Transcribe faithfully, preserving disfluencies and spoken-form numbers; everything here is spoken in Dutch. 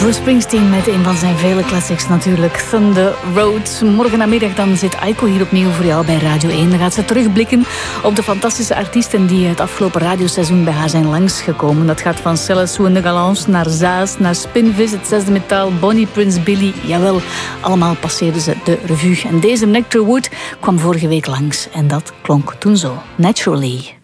Bruce Springsteen met een van zijn vele classics natuurlijk, Thunder Road. Morgen namiddag dan zit Aiko hier opnieuw voor jou bij Radio één. Dan gaat ze terugblikken op de fantastische artiesten die het afgelopen radioseizoen bij haar zijn langsgekomen. Dat gaat van Celle Sou en de Galance naar Zaas, naar Spinvis, het Zesde Metaal, Bonnie Prince Billy. Jawel, allemaal passeerden ze de revue. En deze Nectar Wood kwam vorige week langs en dat klonk toen zo. Naturally.